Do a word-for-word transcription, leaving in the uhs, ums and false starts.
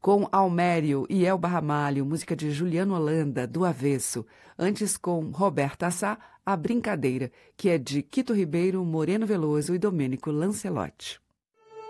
com Almério e Elba Ramalho, música de Juliano Holanda, do Avesso. Antes com Roberta Sá, A Brincadeira, que é de Quito Ribeiro, Moreno Veloso e Domênico Lancelotti.